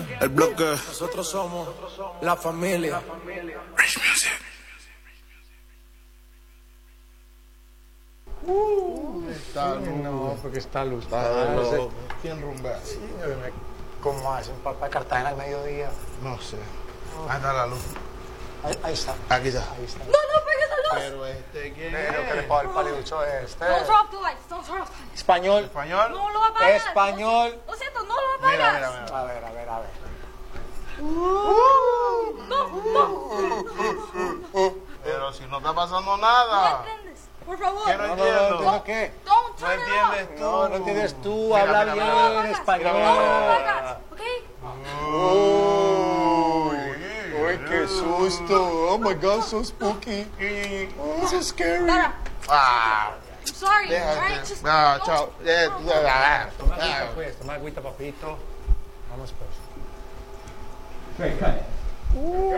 El bloque. Nosotros somos la familia. Rich Music. Está No, porque está luz. ¿Quién rumbea? Sí, ¿cómo hacen para Cartagena al mediodía? No sé. Ahí está la luz. Ahí está. Aquí está. Ahí está. No, no pegues la luz. Pero ¿quién Pero que le es? pago el paliducho este. Don't drop the lights. Don't drop the lights. Español. ¿Español? No lo apagas. Español. Lo siento, no lo apagas. Mira. A ver. Pero si no está pasando No nada. entiendes. Por favor. ¿Qué no entiendo? ¿Entiendes qué? Don't No turn it entiendes off. tú. No entiendes tú. Mira, Habla mira, bien mira, No lo español. apagas, ¿ok? Uy, qué susto. Oh my God, so spooky. Oh, so scary. Dara, Ah, I'm sorry. déjate. Alright, just Ah, don't- chao. Toma agüita, pues. Toma agüita, papito. Vamos, pues.